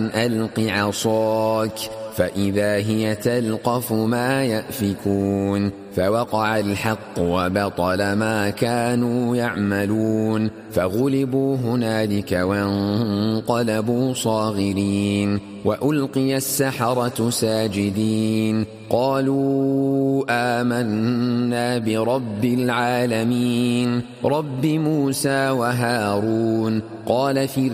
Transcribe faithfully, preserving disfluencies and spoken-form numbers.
ألق عصاك فإذا هي تلقف ما يأفكون فوقع الحق وبطل ما كانوا يعملون فغلبوا هنالك وانقلبوا صاغرين وألقي السحرة ساجدين قالوا آمنا برب العالمين رب موسى وهارون قال